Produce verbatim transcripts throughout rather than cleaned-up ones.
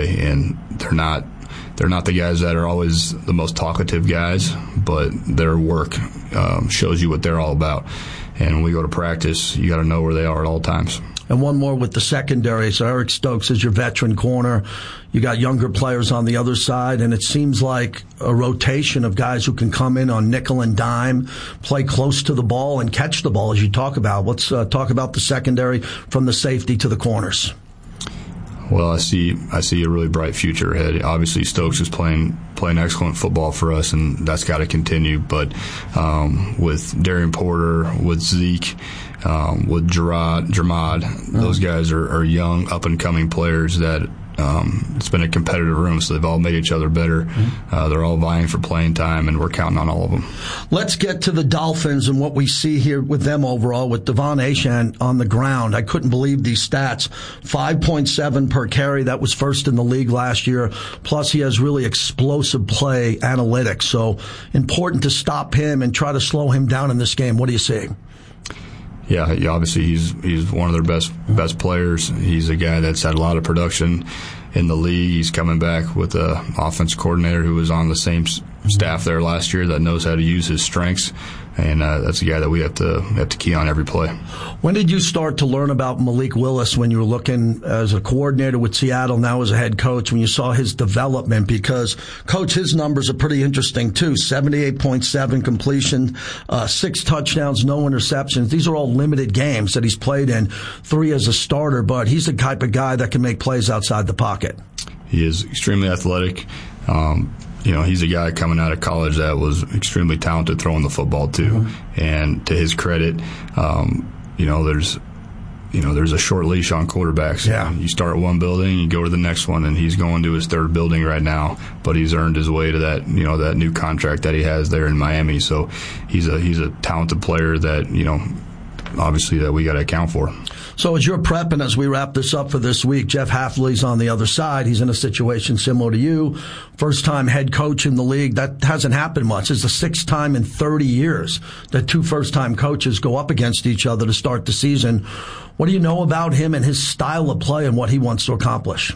play, and they're not they're not the guys that are always the most talkative guys, but their work um, shows you what they're all about. And when we go to practice, you got to know where they are at all times. And one more with the secondary. So Eric Stokes is your veteran corner. You got younger players on the other side, and it seems like a rotation of guys who can come in on nickel and dime, play close to the ball, and catch the ball, as you talk about. Let's uh, talk about the secondary from the safety to the corners. Well, I see I see a really bright future ahead. Obviously, Stokes is playing playing excellent football for us, and that's got to continue. But um, with Darian Porter, with Zeke, um, with Gerard, Jermad, mm-hmm. those guys are, are young, up-and-coming players that um, it's been a competitive room, so they've all made each other better. Mm-hmm. Uh, they're all vying for playing time, and we're counting on all of them. Let's get to the Dolphins and what we see here with them overall, with Devon Achane on the ground. I couldn't believe these stats. five point seven per carry. That was first in the league last year. Plus, he has really explosive play analytics. So important to stop him and try to slow him down in this game. What do you see? Yeah, obviously he's he's one of their best best players. He's a guy that's had a lot of production in the league. He's coming back with an offense coordinator who was on the same staff there last year that knows how to use his strengths, and uh, that's a guy that we have to have to key on every play. When did you start to learn about Malik Willis when you were looking as a coordinator with Seattle, now as a head coach, when you saw his development? Because, Coach, his numbers are pretty interesting, too. seventy-eight point seven completion, uh, six touchdowns, no interceptions. These are all limited games that he's played in, three as a starter, but he's the type of guy that can make plays outside the pocket. He is extremely athletic. Um, You know, he's a guy coming out of college that was extremely talented throwing the football too. Mm-hmm. And to his credit, um, you know, there's, you know, there's a short leash on quarterbacks. Yeah. You start one building, you go to the next one, and he's going to his third building right now. But he's earned his way to that, you know, that new contract that he has there in Miami. So he's a he's a talented player that, you know, obviously that we got to account for. So as you're prepping, as we wrap this up for this week, Jeff Hafley's on the other side. He's in a situation similar to you. First-time head coach in the league. That hasn't happened much. It's the sixth time in thirty years that two first-time coaches go up against each other to start the season. What do you know about him and his style of play and what he wants to accomplish?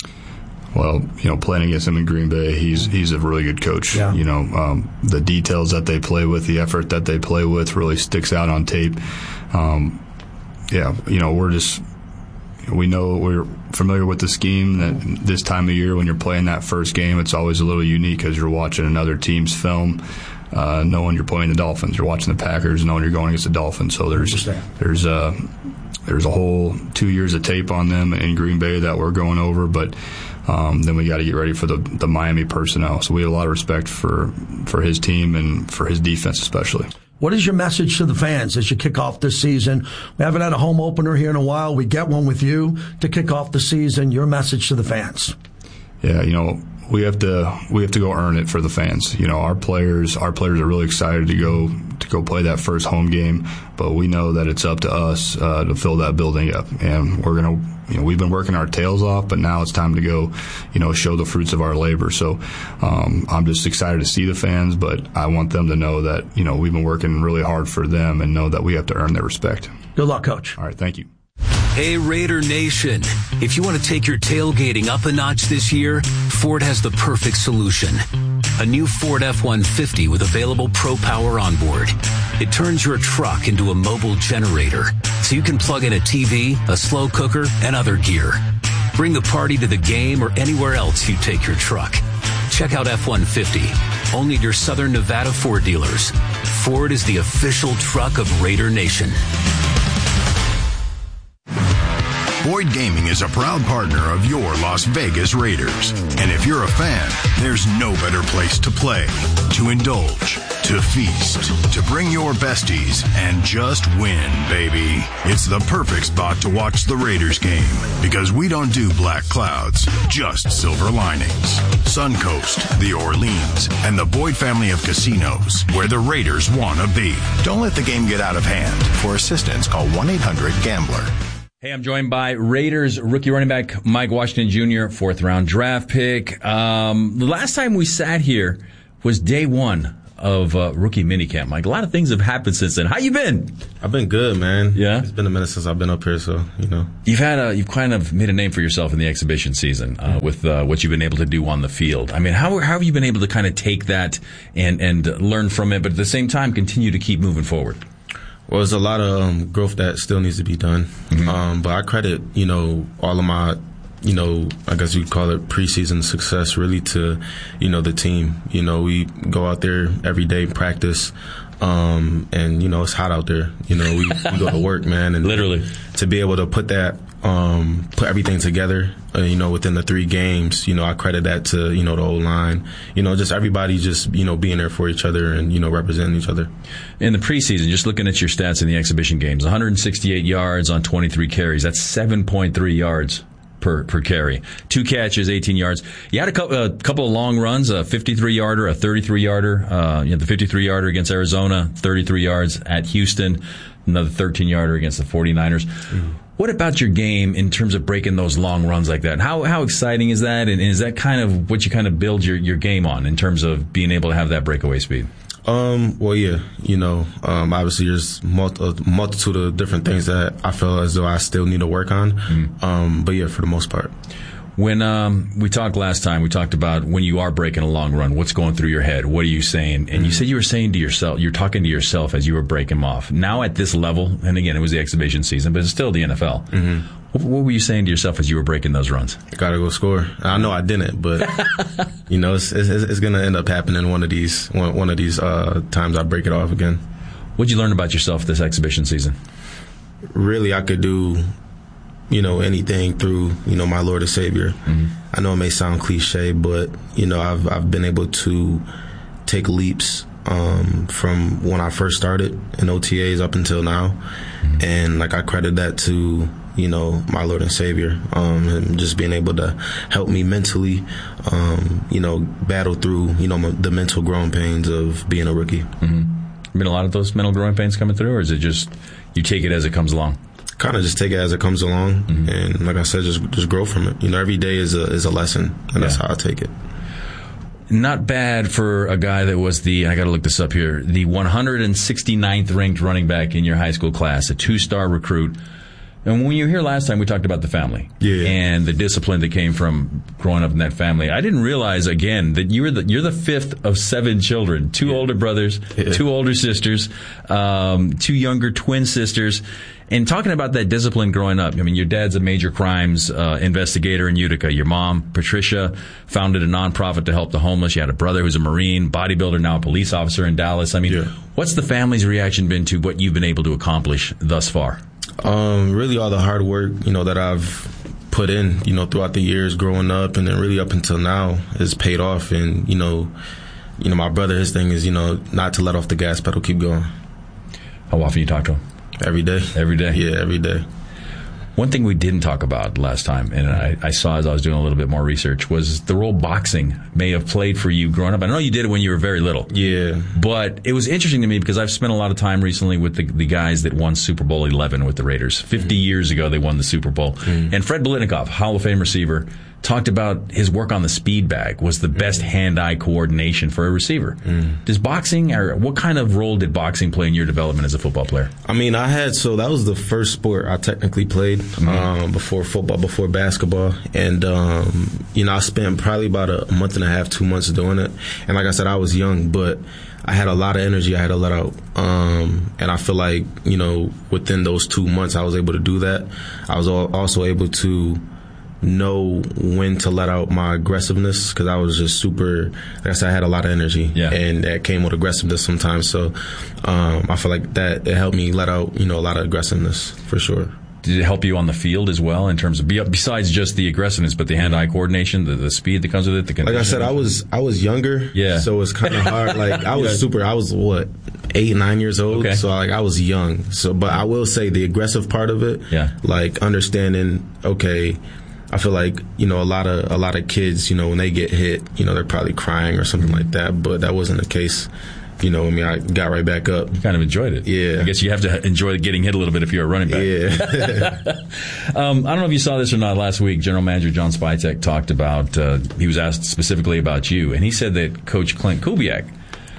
Well, you know, playing against him in Green Bay, he's he's a really good coach. Yeah. You know, um, the details that they play with, the effort that they play with really sticks out on tape. Um, yeah, you know, we're just, we know we're familiar with the scheme that this time of year when you're playing that first game, it's always a little unique because you're watching another team's film, uh, knowing you're playing the Dolphins. You're watching the Packers, knowing you're going against the Dolphins. So there's, there's, uh, there's a whole two years of tape on them in Green Bay that we're going over, but Um, then we got to get ready for the, the Miami personnel. So we have a lot of respect for, for his team and for his defense especially. What is your message to the fans as you kick off this season? We haven't had a home opener here in a while. We get one with you to kick off the season. Your message to the fans? Yeah, you know, we have to we have to go earn it for the fans. You know, our players our players are really excited to go to go play that first home game, but we know that it's up to us uh, to fill that building up, and we're gonna. You know, we've been working our tails off, but now it's time to go, you know, show the fruits of our labor. So um, I'm just excited to see the fans, but I want them to know that, you know, we've been working really hard for them and know that we have to earn their respect. Good luck, Coach. All right, thank you. Hey, Raider Nation. If you want to take your tailgating up a notch this year, Ford has the perfect solution. A new Ford F one fifty with available Pro Power onboard. It turns your truck into a mobile generator, so you can plug in a T V, a slow cooker, and other gear. Bring the party to the game or anywhere else you take your truck. Check out F one fifty, only at your Southern Nevada Ford dealers. Ford is the official truck of Raider Nation. Boyd Gaming is a proud partner of your Las Vegas Raiders. And if you're a fan, there's no better place to play, to indulge, to feast, to bring your besties, and just win, baby. It's the perfect spot to watch the Raiders game, because we don't do black clouds, just silver linings. Suncoast, the Orleans, and the Boyd family of casinos, where the Raiders want to be. Don't let the game get out of hand. For assistance, call one eight hundred gambler. Hey, I'm joined by Raiders rookie running back Mike Washington Junior, fourth round draft pick. Um, the last time we sat here was day one of uh, rookie minicamp, Mike. A lot of things have happened since then. How you been? I've been good, man. Yeah? It's been a minute since I've been up here, so, you know. You've had a, you've kind of made a name for yourself in the exhibition season uh, mm-hmm. with uh, what you've been able to do on the field. I mean, how, how have you been able to kind of take that and, and learn from it, but at the same time continue to keep moving forward? Well, there's a lot of um, growth that still needs to be done. Mm-hmm. Um, but I credit, you know, all of my, you know, I guess you'd call it preseason success really to, you know, the team. You know, we go out there every day, practice, um, and, you know, it's hot out there. You know, we, we go to work, man. And literally. To be able to put that, um, put everything together, uh, you know, within the three games, you know, I credit that to, you know, the whole line. You know, just everybody just, you know, being there for each other and, you know, representing each other. In the preseason, just looking at your stats in the exhibition games, one hundred sixty-eight yards on twenty-three carries. That's seven point three yards per per carry. Two catches, eighteen yards. You had a couple, a couple of long runs, a fifty-three yarder, a thirty-three yarder. Uh, you had the fifty-three yarder against Arizona, thirty-three yards at Houston, another thirteen yarder against the forty-niners. Mm. What about your game in terms of breaking those long runs like that? How how exciting is that? And is that kind of what you kind of build your, your game on in terms of being able to have that breakaway speed? Um, well, yeah, you know, um, obviously there's multi- a multitude of different things that I feel as though I still need to work on. Mm. Um, but yeah, for the most part. When um, we talked last time, we talked about when you are breaking a long run, what's going through your head? What are you saying? And mm-hmm. you said you were saying to yourself, you're talking to yourself as you were breaking them off. Now at this level, and again, it was the exhibition season, but it's still the N F L. Mm-hmm. What, what were you saying to yourself as you were breaking those runs? Gotta go score. I know I didn't, but you know, it's, it's, it's going to end up happening one of these one, one of these uh, times I break it off again. What'd you learn about yourself this exhibition season? Really, I could do, you know, anything through, you know, my Lord and Savior. Mm-hmm. I know it may sound cliche, but, you know, I've I've been able to take leaps um, from when I first started in O T As up until now. Mm-hmm. And, like, I credit that to, you know, my Lord and Savior, um, and just being able to help me mentally, um, you know, battle through, you know, the mental growing pains of being a rookie. Mm-hmm. Been a lot of those mental growing pains coming through, or is it just you take it as it comes along? Kind of just take it as it comes along, mm-hmm. and like I said, just just grow from it. You know, every day is a is a lesson, and yeah. that's how I take it. Not bad for a guy that was the, I got to look this up here, the one hundred sixty-ninth ranked running back in your high school class, a two-star recruit. And when you were here last time, we talked about the family yeah. and the discipline that came from growing up in that family. I didn't realize, again, that you were the, you're the fifth of seven children, two yeah. older brothers, yeah. two older sisters, um, two younger twin sisters. And talking about that discipline growing up, I mean, your dad's a major crimes uh, investigator in Utica. Your mom, Patricia, founded a nonprofit to help the homeless. You had a brother who's a Marine, bodybuilder, now a police officer in Dallas. I mean, yeah. what's the family's reaction been to what you've been able to accomplish thus far? Um, really all the hard work, you know, that I've put in, you know, throughout the years growing up and then really up until now has paid off. And, you know, you know, my brother, his thing is, you know, not to let off the gas pedal, keep going. How often you talk to him? Every day. Every day? Yeah, every day. One thing we didn't talk about last time, and I, I saw as I was doing a little bit more research, was the role boxing may have played for you growing up. I know you did it when you were very little. Yeah. But it was interesting to me because I've spent a lot of time recently with the, the guys that won Super Bowl eleven with the Raiders. fifty mm-hmm. years ago, they won the Super Bowl. Mm-hmm. And Fred Biletnikoff, Hall of Fame receiver, talked about his work on the speed bag was the best mm-hmm. hand-eye coordination for a receiver. Mm-hmm. Does boxing, or what kind of role did boxing play in your development as a football player? I mean, I had, so that was the first sport I technically played mm-hmm. um, before football, before basketball. And, um, you know, I spent probably about a month and a half, two months doing it. And like I said, I was young, but I had a lot of energy I had to let out. Um, and I feel like, you know, within those two months I was able to do that. I was also able to know when to let out my aggressiveness because I was just super, like I said, I had a lot of energy yeah. and that came with aggressiveness sometimes. So um, I feel like that it helped me let out, you know, a lot of aggressiveness for sure. Did it help you on the field as well in terms of, besides just the aggressiveness, but the hand-eye coordination, the, the speed that comes with it? The like I said, I was I was younger, yeah. so it's kind of hard. Like I was yeah. super, I was what, eight, nine years old, okay. so like I was young. So, but I will say the aggressive part of it, yeah. like understanding, okay, I feel like, you know, a lot of a lot of kids, you know, when they get hit, you know, they're probably crying or something like that. But that wasn't the case. You know, I mean, I got right back up. You kind of enjoyed it. Yeah. I guess you have to enjoy getting hit a little bit if you're a running back. Yeah. um, I don't know if you saw this or not. Last week, General Manager John Spytek talked about, uh, he was asked specifically about you, and he said that Coach Clint Kubiak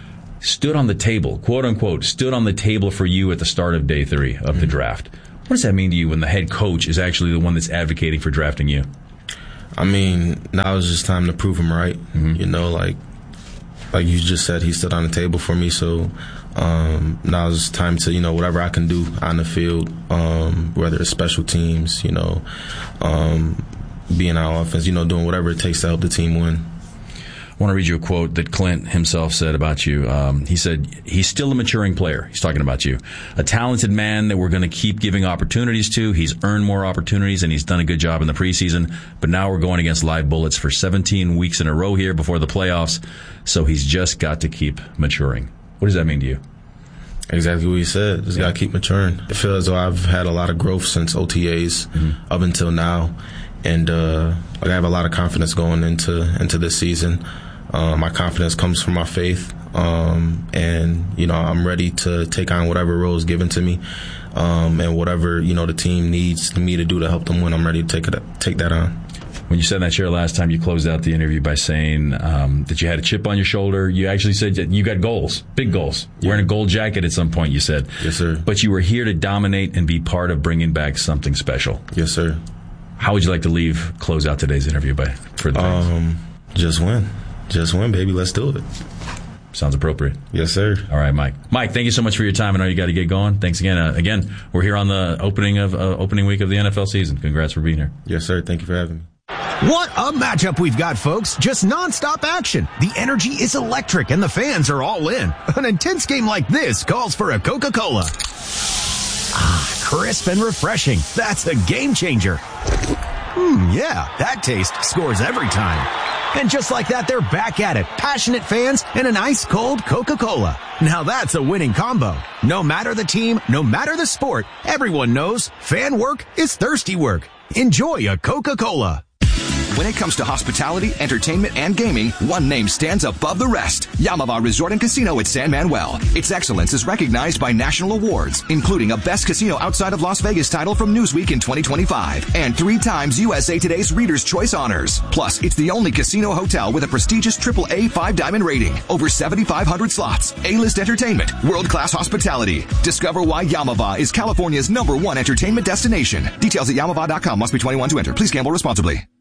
stood on the table, quote unquote, stood on the table for you at the start of day three of the draft. What does that mean to you when the head coach is actually the one that's advocating for drafting you? I mean, now it's just time to prove him right. Mm-hmm. You know, like like you just said, he stood on the table for me. So um, now it's time to, you know, whatever I can do on the field, um, whether it's special teams, you know, um, being on offense, you know, doing whatever it takes to help the team win. I want to read you a quote that Clint himself said about you. Um, he said, he's still a maturing player. He's talking about you. A talented man that we're going to keep giving opportunities to. He's earned more opportunities, and he's done a good job in the preseason. But now we're going against live bullets for seventeen weeks in a row here before the playoffs. So he's just got to keep maturing. What does that mean to you? Exactly what he said. Just yeah. got to keep maturing. I feel as though I've had a lot of growth since O T As mm-hmm. up until now. And uh, like I have a lot of confidence going into into this season. Uh, my confidence comes from my faith, um, and you know I'm ready to take on whatever role is given to me, um, and whatever you know the team needs me to do to help them win. I'm ready to take it take that on. When you sat in that chair last time, you closed out the interview by saying um, that you had a chip on your shoulder. You actually said that you got goals, big goals. Yeah. Wearing a gold jacket at some point, you said. Yes, sir. But you were here to dominate and be part of bringing back something special. Yes, sir. How would you like to leave, close out today's interview by for the fans? Um, just win. Just win, baby. Let's do it. Sounds appropriate. Yes, sir. All right, Mike. Mike, thank you so much for your time. I know you got to get going. Thanks again. Uh, again, we're here on the opening of uh, opening week of the N F L season. Congrats for being here. Yes, sir. Thank you for having me. What a matchup we've got, folks. Just nonstop action. The energy is electric, and the fans are all in. An intense game like this calls for a Coca-Cola. Ah, crisp and refreshing. That's a game changer. Hmm, yeah, that taste scores every time. And just like that, they're back at it. Passionate fans and an ice-cold Coca-Cola. Now that's a winning combo. No matter the team, no matter the sport, everyone knows fan work is thirsty work. Enjoy a Coca-Cola. When it comes to hospitality, entertainment, and gaming, one name stands above the rest. Yamava Resort and Casino at San Manuel. Its excellence is recognized by national awards, including a Best Casino Outside of Las Vegas title from Newsweek in twenty twenty-five, and three times U S A Today's Reader's Choice honors. Plus, it's the only casino hotel with a prestigious triple A five-diamond rating, over seventy-five hundred slots, A-list entertainment, world-class hospitality. Discover why Yamava is California's number one entertainment destination. Details at yamava dot com. Must be twenty-one to enter. Please gamble responsibly.